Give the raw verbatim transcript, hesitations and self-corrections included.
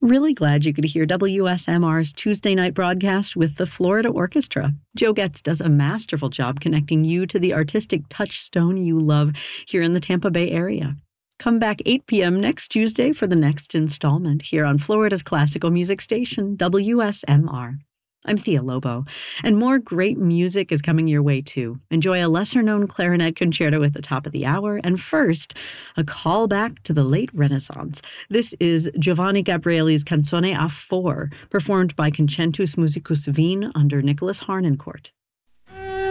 Really glad you could hear W S M R's Tuesday night broadcast with the Florida Orchestra. Joe Getz does a masterful job connecting you to the artistic touchstone you love here in the Tampa Bay area. Come back eight p.m. next Tuesday for the next installment here on Florida's classical music station, W S M R. I'm Thea Lobo, and more great music is coming your way too. Enjoy a lesser-known clarinet concerto at the top of the hour, and first, a call back to the late Renaissance. This is Giovanni Gabrieli's Canzone a four, performed by Concentus Musicus Wien under Nicholas Harnoncourt.